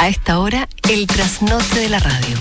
A esta hora, el trasnoche de la radio.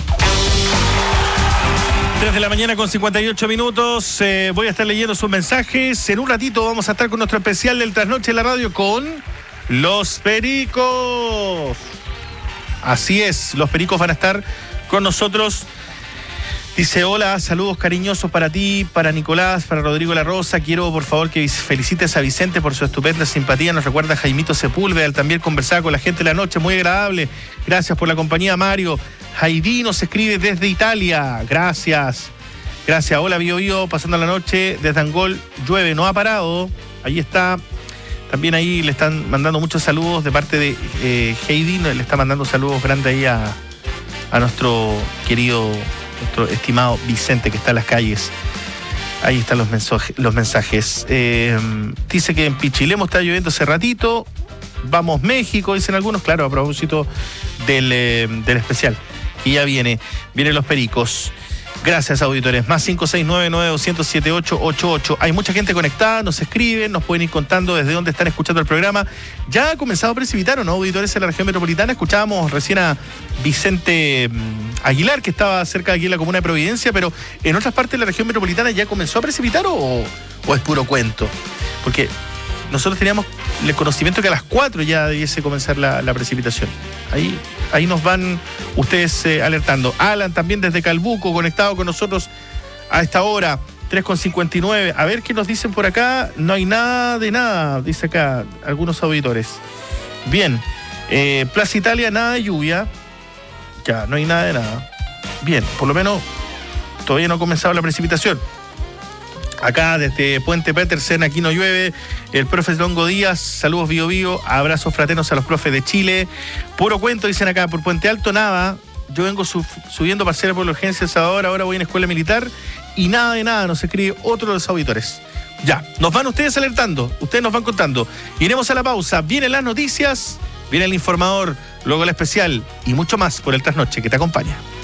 3 de la mañana con 58 minutos. Voy a estar leyendo sus mensajes. En un ratito vamos a estar con nuestro especial del trasnoche de la radio con los Pericos. Así es, los Pericos van a estar con nosotros. Dice, hola, saludos cariñosos para ti, para Nicolás, para Rodrigo La Rosa. Quiero, por favor, que felicites a Vicente por su estupenda simpatía. Nos recuerda a Jaimito Sepúlveda. Él también conversaba con la gente de la noche. Muy agradable. Gracias por la compañía, Mario. Jaidí nos escribe desde Italia. Gracias. Gracias. Hola, Bio Bio, pasando la noche desde Angol. Llueve, no ha parado. Ahí está. También ahí le están mandando muchos saludos de parte de Heidi. Le está mandando saludos grandes ahí a nuestro querido... nuestro estimado Vicente, que está en las calles. Ahí están los mensajes. Dice que en Pichilemu está lloviendo hace ratito. Vamos México, dicen algunos. Claro, a propósito del especial que ya vienen los Pericos. Gracias, auditores. Más 569-9200-7888. Hay mucha gente conectada, nos escriben, nos pueden ir contando desde dónde están escuchando el programa. ¿Ya ha comenzado a precipitar o no, auditores, en la región metropolitana? Escuchábamos recién a Vicente Aguilar, que estaba cerca de aquí en la comuna de Providencia, pero en otras partes de la región metropolitana ya comenzó a precipitar o es puro cuento. Porque nosotros teníamos el conocimiento que a las 4 ya debiese comenzar la precipitación. Ahí nos van ustedes alertando. Alan también desde Calbuco, conectado con nosotros a esta hora, 3:59. A ver qué nos dicen por acá. No hay nada de nada, dice acá algunos auditores. Bien, Plaza Italia, nada de lluvia. Ya, no hay nada de nada. Bien, por lo menos todavía no ha comenzado la precipitación. Acá desde Puente Petersen, aquí no llueve. El profe Longo Díaz, saludos Bio Bio, abrazos fraternos a los profes de Chile. Puro cuento, dicen acá, por Puente Alto nada. Yo vengo subiendo parcela por la urgencia El Salvador, ahora voy en escuela militar y nada de nada, nos escribe otro de los auditores. Ya, nos van ustedes alertando, ustedes nos van contando. Iremos a la pausa, vienen las noticias, viene el informador, luego la especial y mucho más por el trasnoche que te acompaña.